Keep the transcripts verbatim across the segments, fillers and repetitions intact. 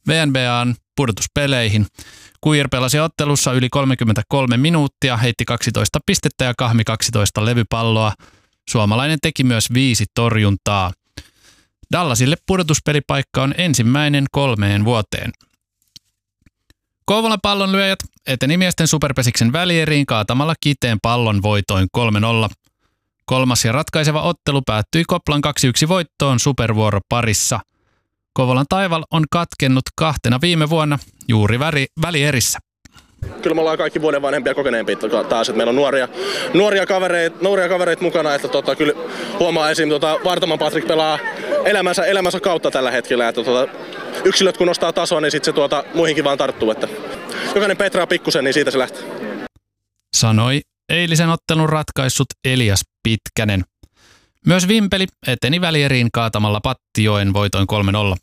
V N B A:n pudotuspeleihin. Kuijer pelasi ottelussa yli kolmekymmentäkolme minuuttia, heitti kaksitoista pistettä ja kahmi kaksitoista levypalloa. Suomalainen teki myös viisi torjuntaa. Dallasille pudotuspelipaikka on ensimmäinen kolmeen vuoteen. Kouvolan pallonlyöjät eteni miesten superpesiksen välieriin kaatamalla Kiteen pallon voitoin kolme nolla. Kolmas ja ratkaiseva ottelu päättyi Koplan kaksi yksi voittoon supervuoroparissa. Kouvolan taival on katkennut kahtena viime vuonna juuri väri, välierissä. Kyllä me ollaan kaikki vuoden vanhempia kokeneempia taas, että meillä on nuoria, nuoria, kavereita, nuoria kavereita mukana, että tota, kyllä huomaa esim. Tota, Vartaman Patrik pelaa elämänsä, elämänsä kautta tällä hetkellä, että tota, yksilöt kun nostaa tasoa, niin sitten se tuota, muihinkin vaan tarttuu, että jokainen petraa pikkusen, niin siitä se lähtee. Sanoi eilisen ottelun ratkaissut Elias Pitkänen. Myös Vimpeli eteni välieriin kaatamalla Pattijoen voitoin kolme nolla.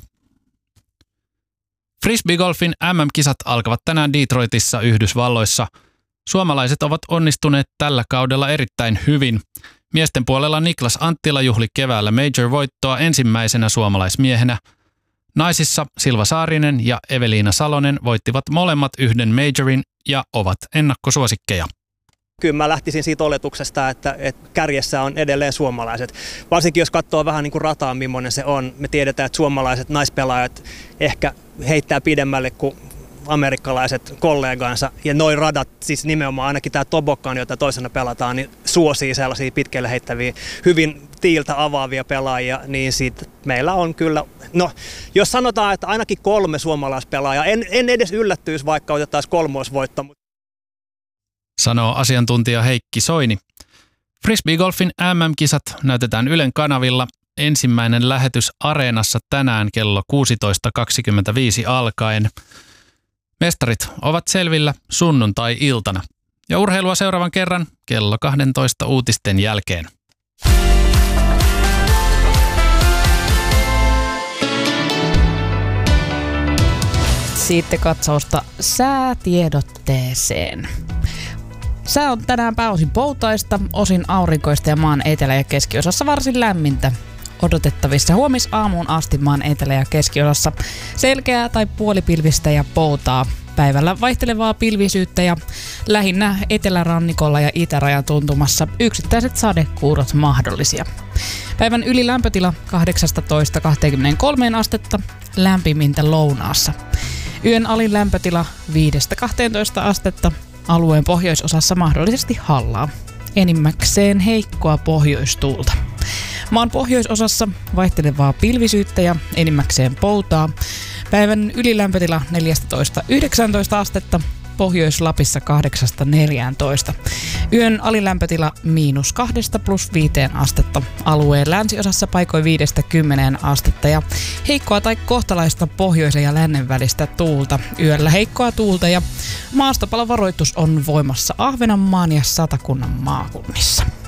Frisbeegolfin M M-kisat alkavat tänään Detroitissa Yhdysvalloissa. Suomalaiset ovat onnistuneet tällä kaudella erittäin hyvin. Miesten puolella Niklas Anttila juhli keväällä Major-voittoa ensimmäisenä suomalaismiehenä. Naisissa Silva Saarinen ja Eveliina Salonen voittivat molemmat yhden Majorin ja ovat ennakkosuosikkeja. Kyllä mä lähtisin siitä oletuksesta, että, että kärjessä on edelleen suomalaiset. Varsinkin jos katsoo vähän niin kuin rataa, millainen se on. Me tiedetään, että suomalaiset naispelaajat ehkä heittää pidemmälle kuin amerikkalaiset kollegansa. Ja noi radat, siis nimenomaan ainakin tämä Toboggan, jota toisena pelataan, niin suosii sellaisia pitkälle heittäviä, hyvin tiiltä avaavia pelaajia. Niin siitä meillä on kyllä, no jos sanotaan, että ainakin kolme suomalaispelaajaa, en, en edes yllättyisi, vaikka otettaisiin kolmoisvoitto. Sanoo asiantuntija Heikki Soini. Frisbeegolfin M M-kisat näytetään Ylen kanavilla. Ensimmäinen lähetys Areenassa tänään kello kuusitoista kaksikymmentäviisi alkaen. Mestarit ovat selvillä sunnuntai-iltana. Ja urheilua seuraavan kerran kello kaksitoista uutisten jälkeen. Sitten katsausta säätiedotteeseen. Sää on tänään pääosin poutaista, osin aurinkoista ja maan etelä- ja keskiosassa varsin lämmintä. Odotettavissa huomisaamuun asti maan etelä- ja keskiosassa selkeää tai puolipilvistä ja poutaa. Päivällä vaihtelevaa pilvisyyttä ja lähinnä etelärannikolla ja itärajan tuntumassa yksittäiset sadekuurot mahdollisia. Päivän ylilämpötila kahdeksasta kaksikymmentäkolme astetta, lämpimintä lounaassa. Yön alin lämpötila viidestä kahteentoista astetta, alueen pohjoisosassa mahdollisesti hallaa. Enimmäkseen heikkoa pohjoistuulta. Maan pohjoisosassa vaihtelevaa pilvisyyttä ja enimmäkseen poutaa. Päivän ylilämpötila neljätoista yhdeksäntoista astetta, Pohjois-Lapissa kahdeksasta neljääntoista. Yön alilämpötila miinus kahdesta plus viiteen astetta. Alueen länsiosassa paikoin viidestä kymmeneen astetta ja heikkoa tai kohtalaista pohjoisen ja lännen välistä tuulta. Yöllä heikkoa tuulta ja maastopalovaroitus on voimassa Ahvenanmaan ja Satakunnan maakunnissa.